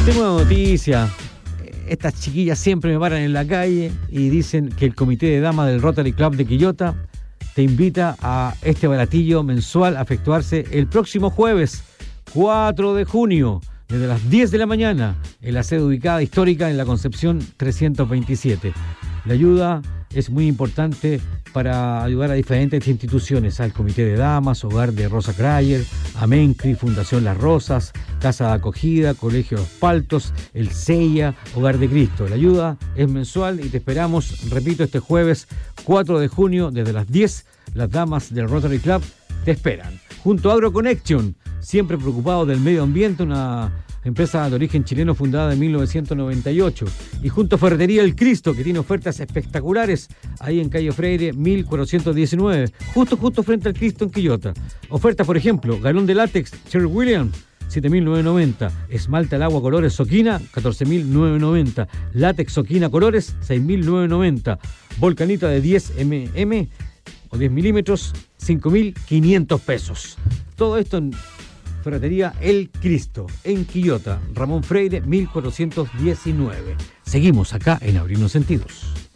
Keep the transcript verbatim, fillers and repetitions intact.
Tengo una noticia. Estas chiquillas siempre me paran en la calle y dicen que el comité de damas del Rotary Club de Quillota te invita a este baratillo mensual a efectuarse el próximo jueves cuatro de junio desde las diez de la mañana en la sede ubicada histórica en la Concepción trescientos veintisiete. La ayuda es muy importante para ayudar a diferentes instituciones, al Comité de Damas, Hogar de Rosa Crayer, Amencri, Fundación Las Rosas, Casa de Acogida, Colegio Los Paltos, el CEIA, Hogar de Cristo. La ayuda es mensual y te esperamos, repito, este jueves cuatro de junio desde las diez, las damas del Rotary Club te esperan. Junto a AgroConnection, siempre preocupado del medio ambiente, una empresa de origen chileno fundada en mil novecientos noventa y ocho. Y junto a Ferretería El Cristo, que tiene ofertas espectaculares ahí en calle Freire mil cuatrocientos diecinueve, justo justo frente al Cristo en Quillota. Ofertas, por ejemplo, galón de látex Sherwin Williams, siete mil novecientos noventa. Esmalta al agua colores Soquina, catorce mil novecientos noventa. Látex Soquina colores, seis mil novecientos noventa. Volcanita de diez milímetros o diez milímetros, cinco mil quinientos pesos. Todo esto en Ferretería El Cristo, en Quillota, Ramón Freire, mil cuatrocientos diecinueve. Seguimos acá en Abrirnos Sentidos.